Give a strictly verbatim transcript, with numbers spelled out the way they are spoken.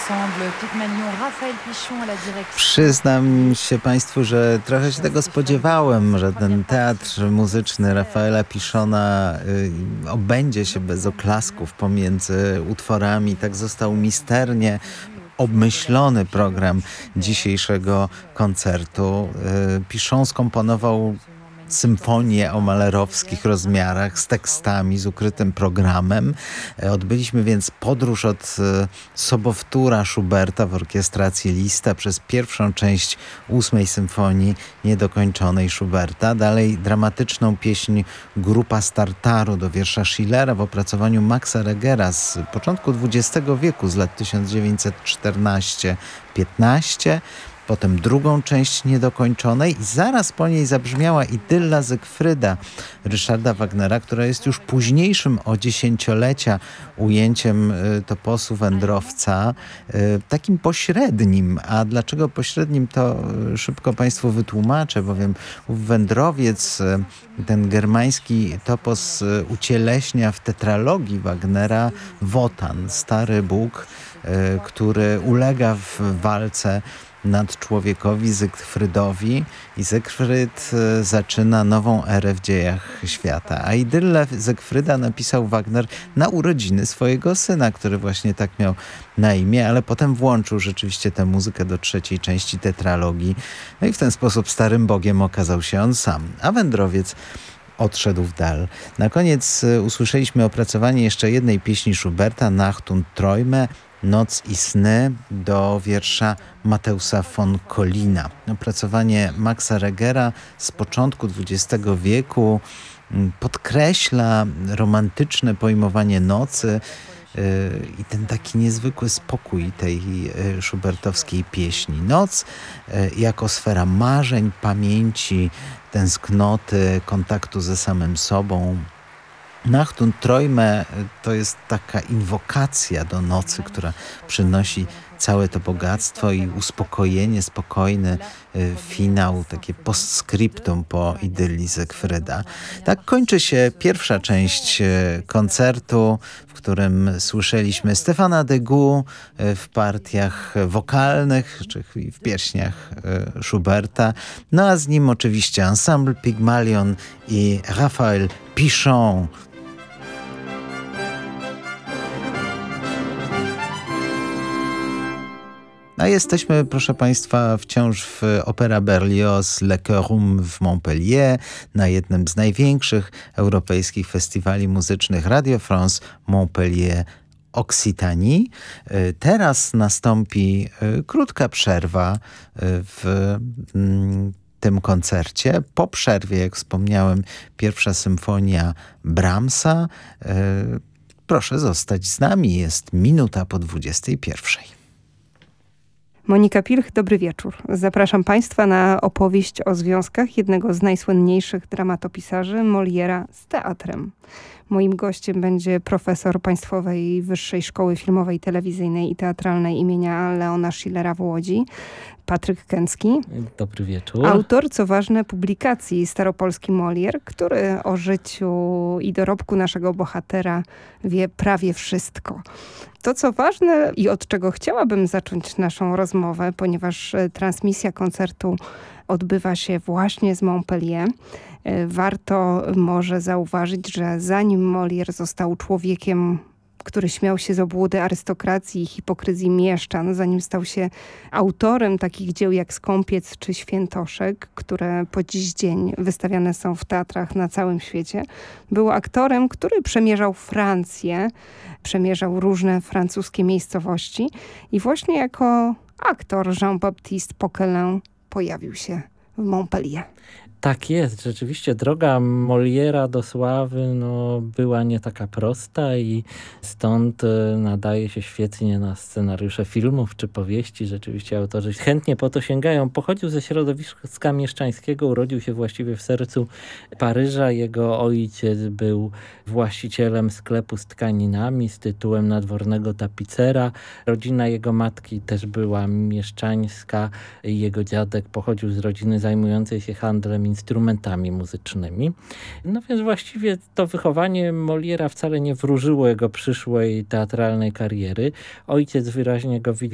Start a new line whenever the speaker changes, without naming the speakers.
ensemble Pygmalion, Raphaël Pichon à la direction.
Przyznam się Państwu, że trochę się tego spodziewałem, że ten teatr muzyczny Rafaela Pichona y, obędzie się bez oklasków pomiędzy utworami. Tak został misternie obmyślony program dzisiejszego koncertu. Y, Pichon skomponował symfonię o malerowskich rozmiarach z tekstami, z ukrytym programem. Odbyliśmy więc podróż od sobowtóra Schuberta w orkiestracji Liszta przez pierwszą część ósmej symfonii niedokończonej Schuberta. Dalej dramatyczną pieśń Grupa Startaru do wiersza Schillera w opracowaniu Maxa Regera z początku dwudziestego wieku, z lat tysiąc dziewięćset czternaście piętnaście. Potem drugą część niedokończonej i zaraz po niej zabrzmiała idylla Zygfryda Ryszarda Wagnera, która jest już późniejszym o dziesięciolecia ujęciem y, toposu wędrowca, y, takim pośrednim. A dlaczego pośrednim, to y, szybko Państwu wytłumaczę, bowiem ów wędrowiec, y, ten germański topos y, ucieleśnia w tetralogii Wagnera Wotan, stary bóg, y, który ulega w walce nad człowiekowi Zygfrydowi i Zygfryd zaczyna nową erę w dziejach świata. A idyllę Zygfryda napisał Wagner na urodziny swojego syna, który właśnie tak miał na imię, ale potem włączył rzeczywiście tę muzykę do trzeciej części tetralogii. No i w ten sposób starym bogiem okazał się on sam. A wędrowiec odszedł w dal. Na koniec usłyszeliśmy opracowanie jeszcze jednej pieśni Schuberta, Nacht und Träume, Noc i sny, do wiersza Mateusa von Collina. Opracowanie Maxa Regera z początku dwudziestego wieku podkreśla romantyczne pojmowanie nocy yy, i ten taki niezwykły spokój tej yy, schubertowskiej pieśni. Noc yy, jako sfera marzeń, pamięci, tęsknoty, kontaktu ze samym sobą. Nacht und Träume to jest taka inwokacja do nocy, która przynosi całe to bogactwo i uspokojenie, spokojny y, finał, takie postscriptum po idylii Zygfryda. Tak kończy się pierwsza część y, koncertu, w którym słyszeliśmy Stefana Degout y, w partiach wokalnych, czy w pieśniach y, Schuberta, no a z nim oczywiście ensemble Pygmalion i Raphaël Pichon. A jesteśmy, proszę Państwa, wciąż w Opéra Berlioz Le Choeum w Montpellier, na jednym z największych europejskich festiwali muzycznych Radio France Montpellier Occitanie. Teraz nastąpi krótka przerwa w tym koncercie. Po przerwie, jak wspomniałem, pierwsza symfonia Brahmsa. Proszę zostać z nami, jest minuta po dwudziestej pierwszej.
Monika Pilch, dobry wieczór. Zapraszam Państwa na opowieść o związkach jednego z najsłynniejszych dramatopisarzy Moliera z teatrem. Moim gościem będzie profesor Państwowej Wyższej Szkoły Filmowej, Telewizyjnej i Teatralnej imienia Leona Schillera w Łodzi, Patryk Kęcki.
Dobry wieczór.
Autor, co ważne, publikacji Staropolski Molière, który o życiu i dorobku naszego bohatera wie prawie wszystko. To, co ważne i od czego chciałabym zacząć naszą rozmowę, ponieważ transmisja koncertu odbywa się właśnie z Montpellier, warto może zauważyć, że zanim Molière został człowiekiem, który śmiał się z obłudy arystokracji i hipokryzji mieszczan, zanim stał się autorem takich dzieł jak Skąpiec czy Świętoszek, które po dziś dzień wystawiane są w teatrach na całym świecie, był aktorem, który przemierzał Francję, przemierzał różne francuskie miejscowości i właśnie jako aktor Jean-Baptiste Poquelin pojawił się w Montpellier.
Tak jest, rzeczywiście droga Moliera do sławy no, była nie taka prosta i stąd nadaje się świetnie na scenariusze filmów czy powieści. Rzeczywiście autorzy chętnie po to sięgają. Pochodził ze środowiska mieszczańskiego, urodził się właściwie w sercu Paryża. Jego ojciec był właścicielem sklepu z tkaninami z tytułem nadwornego tapicera. Rodzina jego matki też była mieszczańska. Jego dziadek pochodził z rodziny zajmującej się handlem instrumentami muzycznymi. No więc właściwie to wychowanie Moliera wcale nie wróżyło jego przyszłej teatralnej kariery. Ojciec wyraźnie go widział